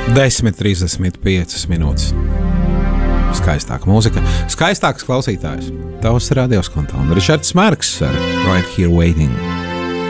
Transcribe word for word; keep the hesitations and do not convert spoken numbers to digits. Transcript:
desmit trīsdesmit piecas minūtes. Skaistāka mūzika, skaistāks klausītājs. Tavs radios kontā un Ričards Marks ar Right Here Waiting.